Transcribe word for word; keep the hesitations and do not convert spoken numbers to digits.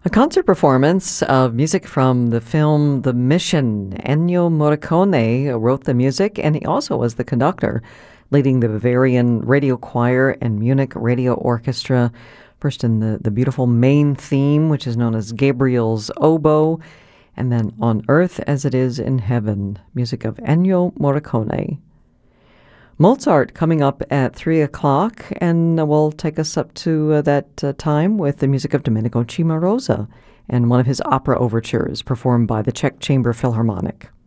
A concert performance of music from the film The Mission. Ennio Morricone wrote the music, and he also was the conductor, leading the Bavarian Radio Choir and Munich Radio Orchestra, first in the, the beautiful main theme, which is known as Gabriel's Oboe, and then On Earth as It Is in Heaven, music of Ennio Morricone. Mozart coming up at three o'clock, and will take us up to uh, that uh, time with the music of Domenico Cimarosa and one of his opera overtures performed by the Czech Chamber Philharmonic.